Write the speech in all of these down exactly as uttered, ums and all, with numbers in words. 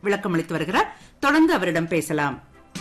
விளக்கம் அளித்து வருகிறார். தொடர்ந்து அவரிடம் பேசலாம்.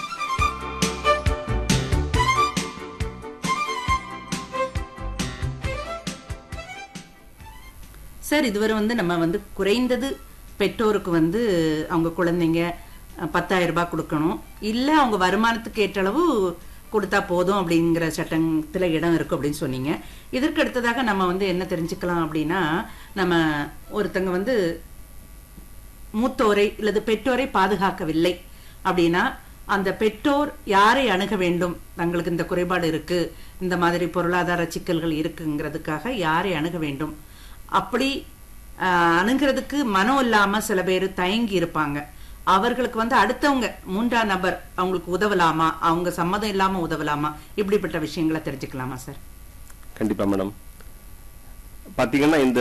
சார், இதுவரை வந்து நம்ம வந்து குறைந்தது பெற்றோருக்கு வந்து அவங்க குழந்தைங்க பத்தாயிரம் ரூபாய் கொடுக்கணும், இல்ல அவங்க வருமானத்துக்கு ஏற்ற அளவு கொடுத்தா போதும் அப்படிங்கிற சட்டத்துல இடம் இருக்கு அப்படின்னு சொன்னீங்க. இதற்கு அடுத்ததாக நம்ம வந்து என்ன தெரிஞ்சுக்கலாம் அப்படின்னா, நம்ம ஒருத்தங்க வந்து மூத்தோரை அல்லது பெற்றோரை பாதுகாக்கவில்லை அப்படின்னா அந்த பெற்றோர் யாரை அணுக வேண்டும், தங்களுக்கு இந்த குறைபாடு இருக்கு, இந்த மாதிரி பொருளாதார சிக்கல்கள் இருக்குங்கிறதுக்காக யாரை அணுக வேண்டும், அப்படி அணுகிறதுக்கு மனம் இல்லாம சில பேர் தயங்கி இருப்பாங்க. அவர்களுக்கு வந்து அடுத்தவங்க மூன்றாம் நபர் அவங்களுக்கு உதவலாமா, அவங்க சம்மதம் இல்லாம உதவலாமா, இப்படிப்பட்ட விஷயங்களை தெரிஞ்சுக்கலாமா சார்? கண்டிப்பா மேடம். பாத்தீங்கன்னா இந்த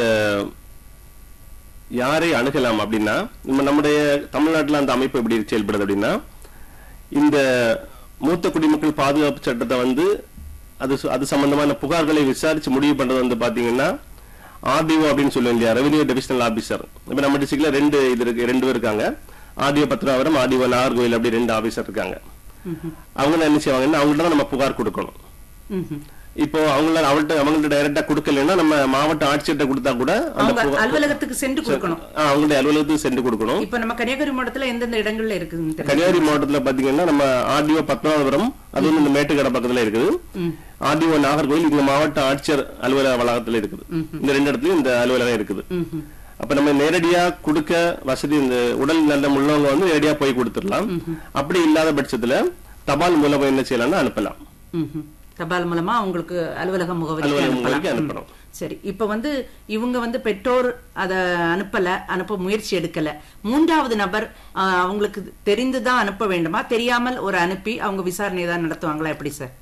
யாரை அணுகலாம் அப்படின்னா, நம்ம நம்முடைய தமிழ்நாட்டில் அந்த அமைப்பு எப்படி செயல்படுது அப்படின்னா, இந்த மூத்த குடிமக்கள் பாதுகாப்பு சட்டத்தை வந்து அது அது சம்பந்தமான புகார்களை விசாரிச்சு முடிவு பண்றது வந்து பாத்தீங்கன்னா ஆர்டிஓ அப்படின்னு சொல்லுவோம் இல்லையா, ரெவன்யூ டிவிஷனல் ஆபீசர். இப்ப நம்ம டிஸ்ட்ரிக்ட்ல ரெண்டு இது இருக்கு, ரெண்டு பேர் இருக்காங்க. ஆர்டிஓ பத்திராவரம், ஆர்டிஓ நாகர்கோவில், அப்படி ரெண்டு ஆபீசர் இருக்காங்க. அவங்க என்ன செய்வாங்கன்னா அவங்கள்ட்ட தான் நம்ம புகார் கொடுக்கணும். இப்போ அவங்கள அவள்கிட்ட அவங்கள்ட்ட டைரக்டா கொடுக்கலன்னா நம்ம மாவட்ட ஆட்சியர்கிட்ட கொடுத்தா கூட அலுவலகத்துக்கு சென்று கொடுக்கணும். அவங்களுடைய அலுவலகத்துக்கு சென்று கொடுக்கணும். இப்ப நம்ம கன்னியாகுமரி மாவட்டத்துல எந்தெந்த இடங்கள்ல இருக்குது? கன்னியாகுமரி மாவட்டத்துல பாத்தீங்கன்னா நம்ம ஆர்டிஓ பத்மநாபபுரம், அதுவும் இந்த மேட்டுக்கடை பக்கத்துல இருக்குது. ஆர்டிஓ நாகர்கோவில் இந்த மாவட்ட ஆட்சியர் அலுவலக வளாகத்துல இருக்குது. இந்த ரெண்டு இடத்துலயும் இந்த அலுவலகம் இருக்குது. அப்ப நம்ம நேரடியா கொடுக்க வசதி, இந்த உடல் நல்ல உள்ளவங்க வந்து நேரடியா போய் கொடுத்துடலாம். அப்படி இல்லாத பட்சத்துல தபால் மூலமா என்ன செய்யலாம்னா அனுப்பலாம். தபால் மூலமா உங்களுக்கு அலுவலக முகவரி அனுப்பணும். சரி, இப்ப வந்து இவங்க வந்து பெற்றோர் அத அனுப்பல, அனுப்ப முயற்சி எடுக்கல, மூன்றாவது நபர் அவங்களுக்கு தெரிந்துதான் அனுப்ப வேண்டுமா, தெரியாமல் ஒரு அனுப்பி அவங்க விசாரணை தான் நடத்துவாங்களா, எப்படி சார்?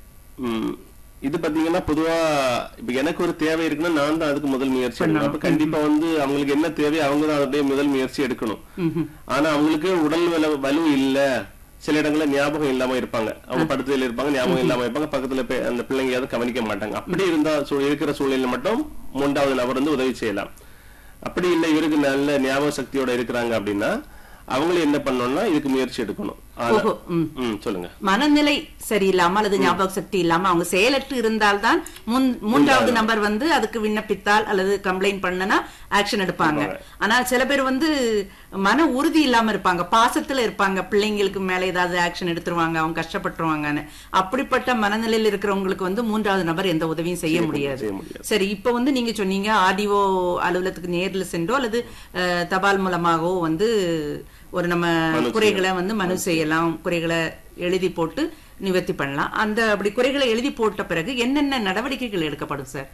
இது பாத்தீங்கன்னா பொதுவா இப்ப எனக்கு ஒரு தேவை இருக்குன்னா நான் தான் அதுக்கு முதல் முயற்சி எடுக்கணும். அப்ப கண்டிப்பா வந்து அவங்களுக்கு என்ன தேவை அவங்க தான் அதோடைய முதல் முயற்சி எடுக்கணும். ஆனா அவங்களுக்கு உடல் வலு இல்ல, சில இடங்கள்ல ஞாபகம் இல்லாம இருப்பாங்க, அவங்க படுத்தல இருப்பாங்க, ஞாபகம் இல்லாம இருப்பாங்க, பக்கத்துல அந்த பிள்ளைங்க யாரும் கவனிக்க மாட்டாங்க. அப்படி இருந்தா இருக்கிற சூழ்நிலை மட்டும் மூன்றாவது நபர் வந்து உதவி செய்யலாம். அப்படி இல்லை இவருக்கு நல்ல ஞாபக சக்தியோட இருக்கிறாங்க அப்படின்னா அவங்களும் என்ன பண்ணணும்னா இதுக்கு முயற்சி எடுக்கணும். சொல்லுங்க. மனநிலை சரியில்லாம அல்லது ஞாபக சக்தி இல்லாம அவங்க செயலற்று இருந்தால்தான் மூன்றாவது நபர் வந்து அதுக்கு விண்ணப்பித்தால் அல்லது கம்ப்ளைண்ட் பண்ணனா ஆக்ஷன் எடுப்பாங்க. ஆனா சில பேர் வந்து மன உறுதி இல்லாம இருப்பாங்க, பாசத்துல இருப்பாங்க, பிள்ளைங்களுக்கு மேல ஏதாவது ஆக்ஷன் எடுத்துருவாங்க, அவங்க கஷ்டப்பட்டுருவாங்கன்னு. அப்படிப்பட்ட மனநிலையில் இருக்கிறவங்களுக்கு வந்து மூன்றாவது நபர் எந்த உதவியும் செய்ய முடியாது. சரி, இப்ப வந்து நீங்க சொன்னீங்க ஆர்டிஓ அலுவலகத்துக்கு நேரில் சென்றோ அல்லது தபால் மூலமாகவோ வந்து ஒரு நம்ம குறைகளை வந்து மனு செய்யலாம், குறைகளை எழுதி போட்டு நிவர்த்தி பண்ணலாம். அந்த அப்படி குறைகளை எழுதி போட்ட பிறகு என்னென்ன நடவடிக்கைகள் எடுக்கப்படும் சார்?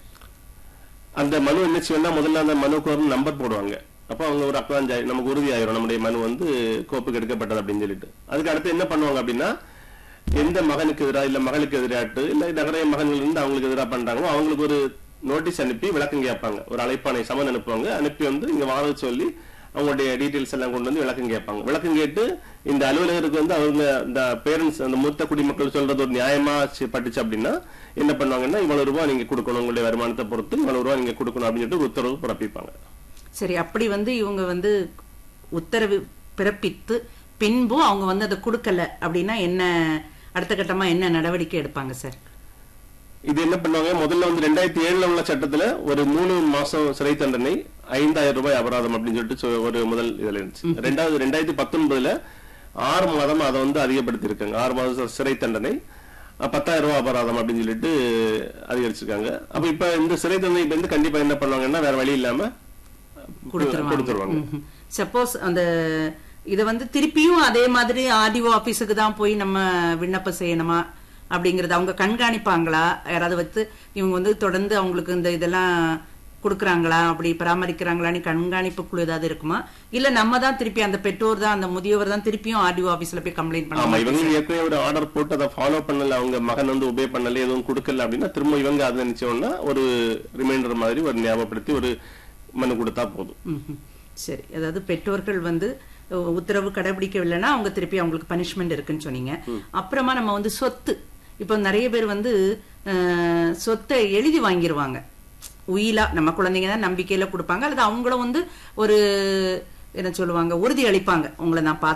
அந்த மனு என்ன செய்யணும்னா முதல்ல அந்த மனுக்கு ஒரு நம்பர் போடுவாங்க. அப்ப அவங்க ஒரு அப்ளாஞ்சாய் நமக்கு உறுதி ஆயிரும் நம்முடைய மனு வந்து கோப்புக்கு எடுக்கப்பட்டது அப்படின்னு சொல்லிட்டு. அதுக்கு அடுத்து என்ன பண்ணுவாங்க அப்படின்னா, எந்த மகனுக்கு எதிராக இல்ல மகளுக்கு எதிராட்டு இல்ல நகரைய மகன்கள் இருந்து அவங்களுக்கு எதிராக பண்றாங்களோ அவங்களுக்கு ஒரு நோட்டீஸ் அனுப்பி விளக்கம் கேட்பாங்க. ஒரு அழைப்பானை சமன் அனுப்புவாங்க. அனுப்பி வந்து இங்க வாங்க சொல்லி அவங்களுடைய டீடைல்ஸ் எல்லாம் கொண்டு வந்து விளக்கம் கேட்பாங்க. விளக்கம் கேட்டு இந்த அலுவலகருக்கு வந்து அவங்க இந்த பேரண்ட்ஸ் அந்த மூத்த குடிமக்கள் சொல்றது ஒரு நியாயமா பட்டுச்சு அப்படின்னா என்ன பண்ணுவாங்கன்னா இவ்வளவு ரூபாய் நீங்க கொடுக்கணும், உங்களுடைய வருமானத்தை பொறுத்து இவ்வளவு ரூபாய் நீங்க கொடுக்கணும் அப்படின்னு சொல்லிட்டு உத்தரவு பிறப்பிப்பாங்க. சரி, அப்படி வந்து இவங்க வந்து உத்தரவு பிறப்பித்து பின்பும் அவங்க வந்து அதை கொடுக்கல அப்படின்னா என்ன அடுத்த கட்டமா என்ன நடவடிக்கை எடுப்பாங்க சார்? இது என்ன பண்ணுவாங்க, முதல்ல வந்து ரெண்டாயிரத்தி ஏழுல உள்ள சட்டத்துல ஒரு மூணு மாசம் சிறை தண்டனை, ஐந்தாயிரம் ரூபாய் அபராதம் அப்படின்னு சொல்லிட்டு ஒரு முதல் இதுல இருந்துச்சு. ரெண்டாவது ரெண்டாயிரத்தி பத்தொன்பதுல ஆறு மாதம் அதை வந்து அதிகப்படுத்தி இருக்காங்க. ஆறு மாதம் சிறை தண்டனை, பத்தாயிரம் ரூபாய் அபராதம் அப்படின்னு சொல்லிட்டு அதிகரிச்சிருக்காங்க. அப்ப இப்ப இந்த சிறை தண்டனை வந்து கண்டிப்பா என்ன பண்ணுவாங்கன்னா வேற வழி இல்லாம கொடுத்துருவாங்க. சப்போஸ் அந்த இத வந்து திருப்பியும் அதே மாதிரி ஆர்டிஓ ஆபீஸுக்கு தான் போய் நம்ம விண்ணப்பம் செய்யணுமா அப்படிங்கறது அவங்க கண்காணிப்பாங்களா? யாராவது வச்சு இவங்க வந்து தொடர்ந்து அவங்களுக்கு இந்த இதெல்லாம் கொடுக்கறாங்களா, அப்படி பராமரிக்கிறாங்களான்னு கண்காணிப்பு குழு ஏதாவது இருக்குமா, இல்ல நம்ம தான் திருப்பி அந்த பெற்றோர் தான் அந்த முதியவர் தான் திருப்பியும் ஆர்டிஓ ஆபீஸ்ல போய் கம்ப்ளைண்ட் பண்ணலாம்? இவங்க ஏற்கனவே ஒரு ஆர்டர் போட்டு அதை ஃபாலோ பண்ணல, அவங்க மகன் வந்து உபே பண்ணல, எதுவும் கொடுக்கல அப்படின்னா திரும்ப இவங்க அதை நினைச்சோம்னா ஒரு ரிமைண்டர் மாதிரி ஒரு ஞாபகப்படுத்தி ஒரு மனு கொடுத்தா போதும். சரி, அதாவது பெற்றோர்கள் வந்து உத்தரவு கடைபிடிக்கவில்லைன்னா அவங்க திருப்பி அவங்களுக்கு பனிஷ்மெண்ட் இருக்குன்னு சொன்னீங்க. அப்புறமா நம்ம வந்து சொத்து, இப்ப நிறைய பேர் வந்து சொத்தை எழுதி வாங்கிடுவாங்க, உயிலா நம்ம குழந்தைங்க தான் நம்பிக்கையில கொடுப்பாங்க, அல்லது அவங்களும் வந்து ஒரு என்ன சொல்லுவாங்க உறுதி அளிப்பாங்க, உங்களை நான்